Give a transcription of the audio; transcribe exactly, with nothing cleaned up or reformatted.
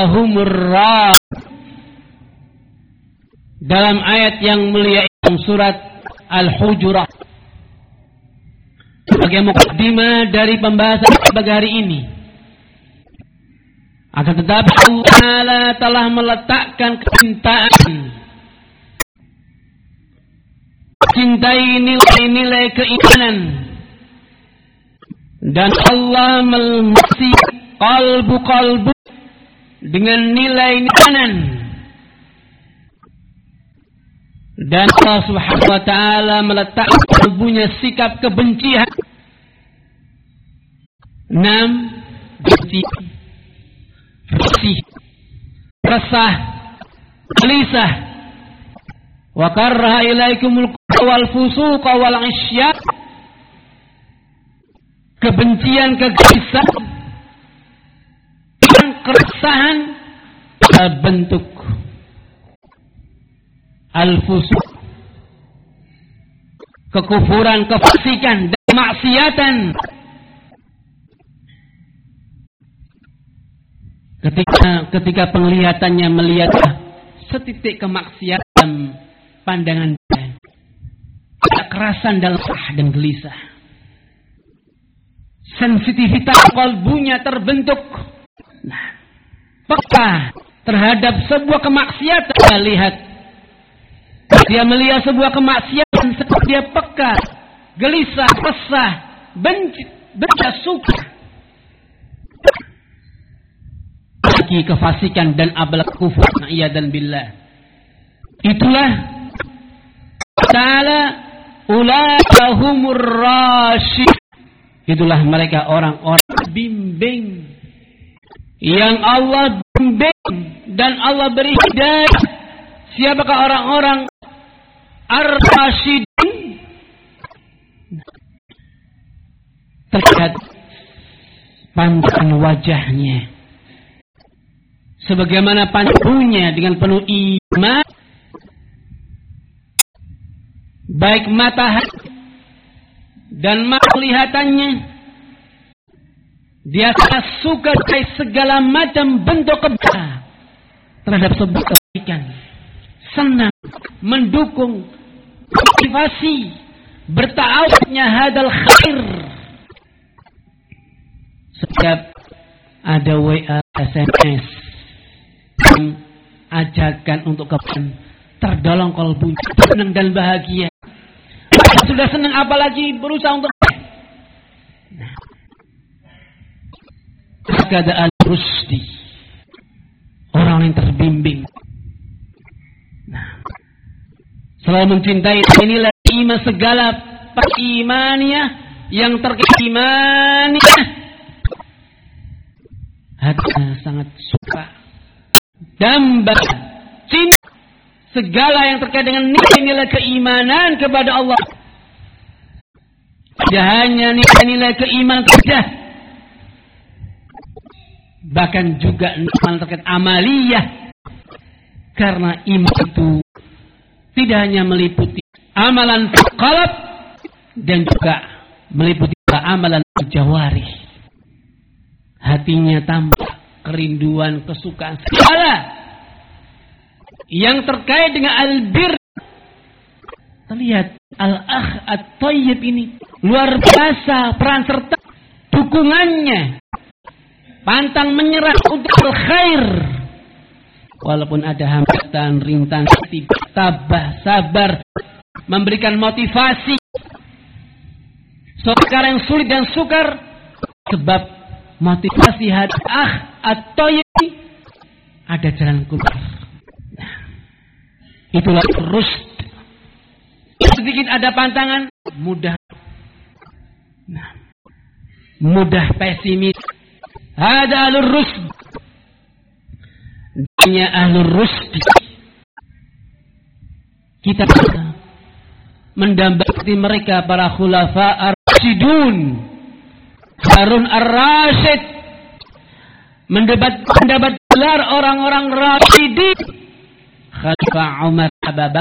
humur ra. Dalam ayat yang mulia dalam surat Al-Hujurat, sebagai mukaddimah dari pembahasan pada hari ini. Akan tetapi Allah Ta'ala telah meletakkan kecintaan, cintai nilai-nilai keimanan, dan Allah melumasi kalbu-kalbu dengan nilai keimanan. Dan Allah Subhanahu wa Ta'ala meletakkan kalbunya sikap kebencian. Enam, benci, risih, resah, gelisah. Wa karraha ilaikumul kufra wal fusuqa wal isyan. Kebencian, kegelisahan, dan keresahan bentuk al-fusuq, kekufuran, kefasikan, dan maksiatan. Ketika ketika penglihatannya melihat setitik kemaksiatan pandangan dia, kekerasan dalam resah dan gelisah, sensitivitas kalbunya terbentuk. Nah, peka terhadap sebuah kemaksiatan. Dia lihat, dia melihat sebuah kemaksiatan, setelah dia peka, gelisah, resah, benci, benci, suka. Lagi kefasikan dan ablak kufur, na'iyyadan billah. Itulah ta'ala ulaika humur rasyid. Itulah mereka orang-orang bimbing yang Allah bimbing dan Allah beri hidayah. Siapakah orang-orang ar-rasyidin? Terlihat pandangan wajahnya, sebagaimana pandangannya dengan penuh iman, baik mata dan melihatannya. Dia sangat suka dari segala macam bentuk kebaikan terhadap sebuah kebaikan, senang, mendukung, motivasi, berta'awudnya hadal khair. Setiap ada W A, S M S, ajakan untuk kebaikan, terdolong kalbunya, senang dan bahagia. Sudah senang apalagi berusaha untuk nah, keadaan rusdi, orang yang terbimbing. Nah, selalu mencintai inilah iman, segala perimannya yang terkait imannya. Hatinya sangat suka dan cinta segala yang terkait dengan nilai-nilai keimanan kepada Allah. Tidak hanya nilai-nilai keimanan saja, bahkan juga nilai terkait amaliyah. Karena iman itu tidak hanya meliputi amalan qalb dan juga meliputi amalan jawarih. Hatinya tampak kerinduan, kesukaan, segala yang terkait dengan albir. Terlihat al-akh at-tayyib ini luar biasa peran serta dukungannya, pantang menyerah untuk al-khair. Walaupun ada hambatan, rintangan, tabah, sabar, memberikan motivasi. Sekarang yang sulit dan sukar, sebab motivasi hati ah at-tayyib ada jalan keluar. Nah, itulah rusd. Sedikit ada pantangan, mudah, nah, mudah pesimis. Ada alur rusd, hanya ahlur rusd. Kita mendambati mereka para khulafa ar-rasyidun, Harun ar-Rasyid, mendapat mendapat gelar orang-orang rasyidin, Khalifah Umar, Abu Bakar,